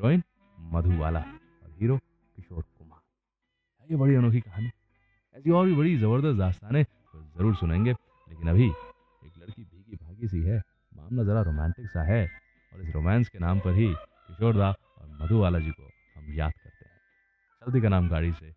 Heroine Madhubala और hero Kishore Kumar. ये बड़ी अनोखी कहानी, ऐसी और भी बड़ी ज़बरदस्त दास्तानें तो ज़रूर सुनेंगे, लेकिन अभी एक लड़की भीगी भागी सी है, मामला ज़रा रोमांटिक सा है, और इस रोमांस के नाम पर ही किशोर दा और मधुबाला जी को हम याद करते हैं। चलती का नाम गाड़ी से